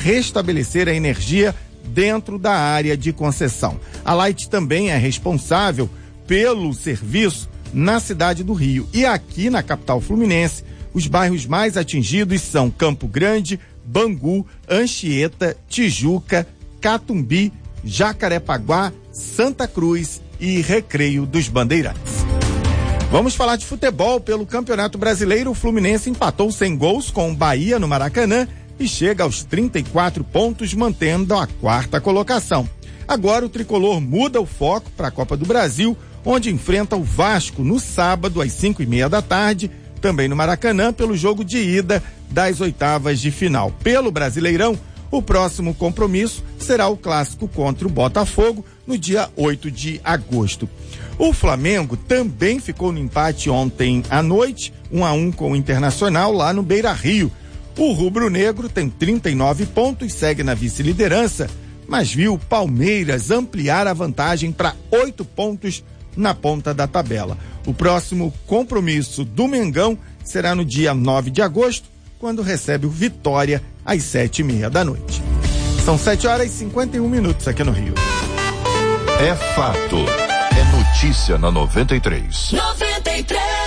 restabelecer a energia dentro da área de concessão. A Light também é responsável pelo serviço na cidade do Rio. E aqui na capital fluminense, os bairros mais atingidos são Campo Grande, Bangu, Anchieta, Tijuca, Catumbi, Jacarepaguá, Santa Cruz e Recreio dos Bandeirantes. Vamos falar de futebol. Pelo Campeonato Brasileiro, o Fluminense empatou sem gols com o Bahia no Maracanã e chega aos 34 pontos, mantendo a 4ª colocação. Agora o tricolor muda o foco para a Copa do Brasil, onde enfrenta o Vasco no sábado às 5:30 da tarde, também no Maracanã, pelo jogo de ida das oitavas de final. Pelo Brasileirão, o próximo compromisso será o clássico contra o Botafogo no dia 8 de agosto. O Flamengo também ficou no empate ontem à noite, 1-1 com o Internacional lá no Beira-Rio. O rubro-negro tem 39 pontos, segue na vice-liderança, mas viu o Palmeiras ampliar a vantagem para 8 pontos na ponta da tabela. O próximo compromisso do Mengão será no dia 9 de agosto, quando recebe o Vitória às 7:30 da noite. São 7h51 aqui no Rio. É fato. É notícia na 93. 93.